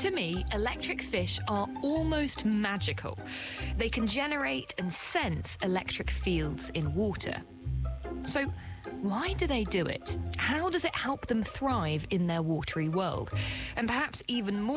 To me, electric fish are almost magical. They can generate and sense electric fields in water. So, why do they do it? How does it help them thrive in their watery world? And perhaps even more